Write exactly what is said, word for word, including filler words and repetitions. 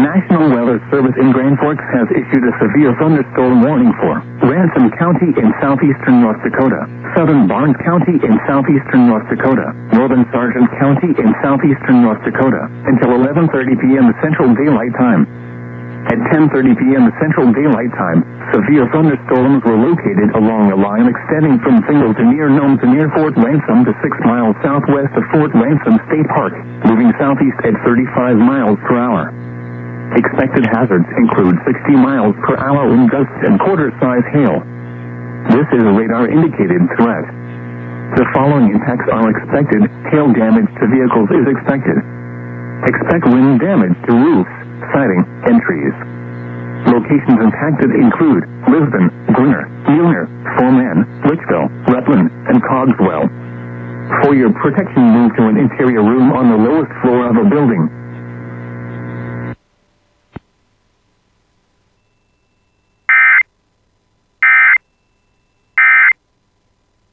National Weather Service in Grand Forks has issued a severe thunderstorm warning for Ransom County in southeastern North Dakota, southern Barnes County in southeastern North Dakota, northern Sargent County in southeastern North Dakota, until eleven thirty p.m. Central Daylight Time. At ten thirty p.m. Central Daylight Time, severe thunderstorms were located along a line extending from Single to near Nome to near Fort Ransom to six miles southwest of Fort Ransom State Park, moving southeast at thirty-five miles per hour. Expected hazards include sixty miles per hour wind gusts and quarter-size hail. This is a radar-indicated threat. The following impacts are expected. Hail damage to vehicles is expected. Expect wind damage to roofs, siding, and trees. Locations impacted include Lisbon, Grinner, Mueller, Foreman, Litchville, Rutland, and Cogswell. For your protection, move to an interior room on the lowest floor of a building.